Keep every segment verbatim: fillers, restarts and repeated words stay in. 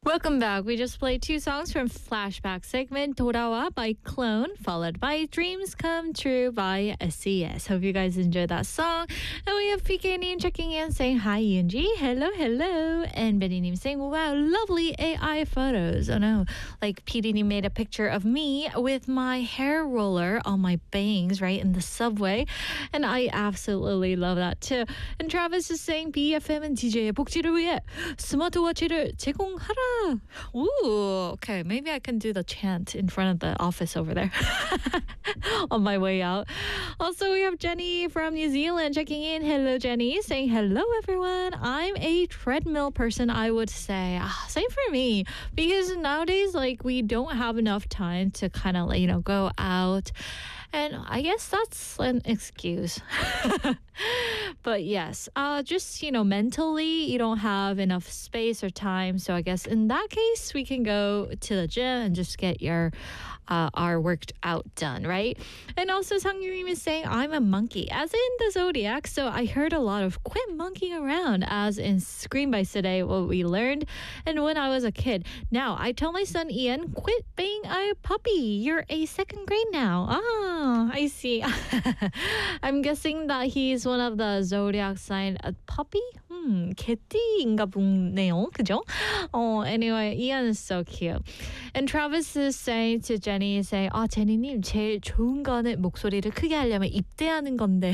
Welcome back. We just played two songs from Flashback segment, 돌아와 by Clone, followed by Dreams Come True by S E S. Hope you guys enjoyed that song. And we have P K Nim checking in saying hi, Yoonji. Hello, hello. And Benny Nim saying, wow, lovely A I photos. Oh no, like P D Nim made a picture of me with my hair roller on my bangs, right, in the subway. And I absolutely love that too. And Travis is saying, 비에프엠은 디제이의 복지를 위해 스마트워치를 제공하라. Ooh, okay. Maybe I can do the chant in front of the office over there on my way out. Also, we have Jenny from New Zealand checking in. Hello, Jenny. Saying hello, everyone. I'm a treadmill person, I would say. Ah, same for me. Because nowadays, like, we don't have enough time to kind of, like, you know, go out. And I guess that's an excuse. But yes, uh, just, you know, mentally, you don't have enough space or time. So I guess in that case, we can go to the gym and just get your uh, our worked out done, right? And also, Sang Yurim is saying, I'm a monkey, as in the Zodiac. So I heard a lot of quit monkeying around, as in Scream by Today, what we learned. And when I was a kid, now I tell my son Ian, quit being a puppy. You're a second grade now. Ah, I see. I'm guessing that he's one of the zodiac sign. A puppy? Hmm, 개띠인가 보네요. 그죠? Oh, anyway, Ian is so cute. And Travis is saying to Jenny, saying, 아, 제니님, 제일 좋은 거는 목소리를 크게 하려면 입대하는 건데.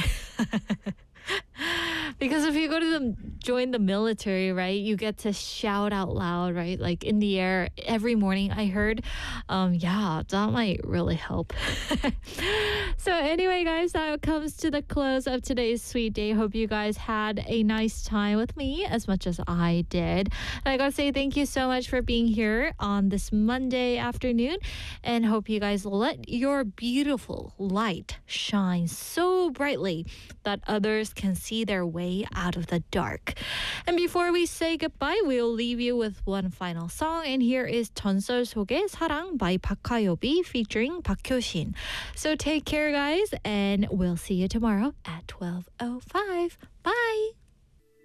Because if you go to the join the military, right, you get to shout out loud, right, like in the air every morning. I heard, um, yeah, that might really help. So anyway, guys, that comes to the close of today's Sweet Day. Hope you guys had a nice time with me as much as I did. And I gotta say thank you so much for being here on this Monday afternoon, and hope you guys let your beautiful light shine so brightly that others can see their way out of the dark. And before we say goodbye, we'll leave you with one final song. And here is 전설 속의 사랑 by 박하요비 featuring 박효신. So take care, guys, and we'll see you tomorrow at twelve oh five. Bye!